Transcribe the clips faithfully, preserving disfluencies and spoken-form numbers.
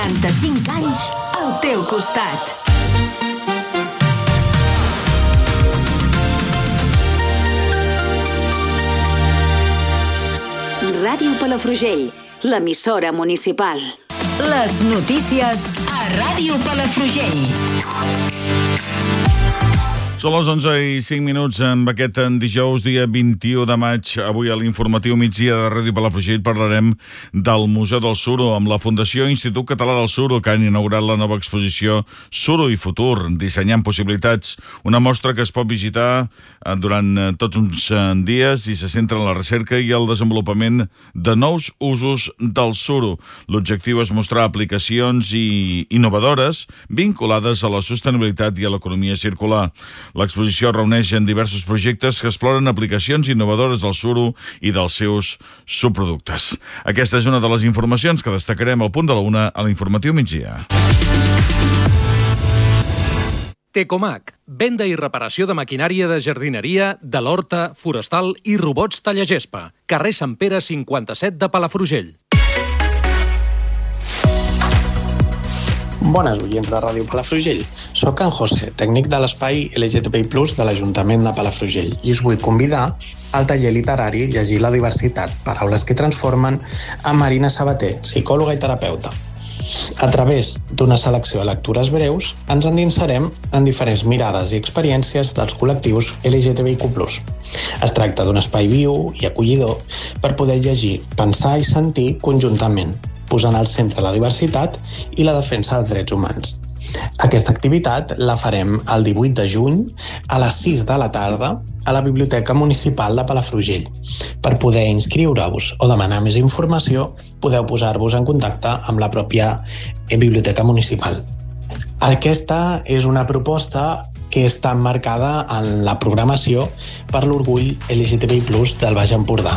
quaranta-cinc anys al teu costat. Ràdio Palafrugell, l'emissora municipal. Les notícies a Ràdio Palafrugell. Són les onze i cinc minuts en aquest dijous, dia vint-i-u de maig. Avui a l'informatiu migdia de Ràdio Palafrugell parlarem del Museu del Suro amb la Fundació Institut Català del Suro, que han inaugurat la nova exposició Suro i Futur, dissenyant possibilitats. Una mostra que es pot visitar durant tots uns dies i se centra en la recerca i el desenvolupament de nous usos del suro. L'objectiu és mostrar aplicacions i innovadores vinculades a la sostenibilitat i a l'economia circular. L'exposició reuneix en diversos projectes que exploren aplicacions innovadores del suro i dels seus subproductes. Aquesta és una de les informacions que destacarem al punt de la una a l'informatiu migdia. Tecomac, venda i reparació de maquinària de jardineria, de l'horta, forestal i robots tallagespa. Carrer Sant Pere cinquanta-set de Palafrugell. Bones oients de Ràdio Palafrugell. Soc en José, tècnic de l'espai L G T B I plus de l'Ajuntament de Palafrugell, i us vull convidar al taller literari Llegir la diversitat, paraules que transformen, amb Marina Sabater, psicòloga i terapeuta. A través d'una selecció de lectures breus, ens endinsarem en diferents mirades i experiències dels col·lectius L G T B I Q plus. Es tracta d'un espai viu i acollidor per poder llegir, pensar i sentir conjuntament, posant al centre la diversitat i la defensa dels drets humans. Aquesta activitat la farem el divuit de juny a les sis de la tarda a la Biblioteca Municipal de Palafrugell. Per poder inscriure-vos o demanar més informació, podeu posar-vos en contacte amb la pròpia Biblioteca Municipal. Aquesta és una proposta que està emmarcada en la programació per l'orgull L G T B I plus del Baix Empordà.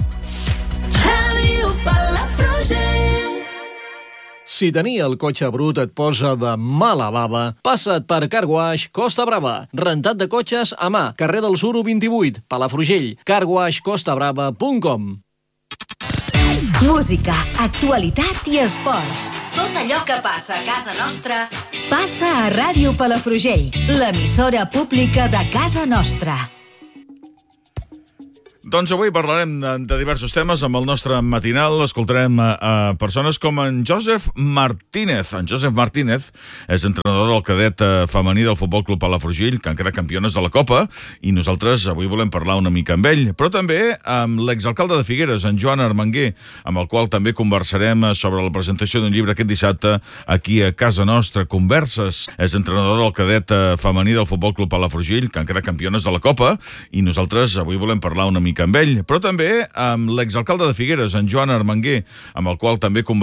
Ràdio Palafrugell. Si tenir el cotxe brut et posa de mala bava, passa't per Car Wash Costa Brava. Rentat de cotxes a mà, carrer del Suro vint-i-vuit, Palafrugell. car wash costa brava punt com. Música, actualitat i esports. Tot allò que passa a casa nostra passa a Ràdio Palafrugell, l'emissora pública de casa nostra. Doncs avui parlarem de diversos temes amb el nostre matinal. Escoltarem a, a persones com en Josep Martínez. En Josep Martínez és entrenador del cadet femení del Futbol Club Palafrugell, que han quedat campiones de la Copa, i nosaltres avui volem parlar una mica amb ell, però també amb l'exalcalde de Figueres, en Joan Armenguer, amb el qual també conversarem sobre la presentació d'un llibre aquest dissabte aquí a casa nostra, Converses. És entrenador del cadet femení del Futbol Club Palafrugell, que han quedat campiones de la Copa, i nosaltres avui volem parlar una mica amb ell, però també amb l'exalcalde de Figueres, en Joan Armenguer, amb el qual també conversarem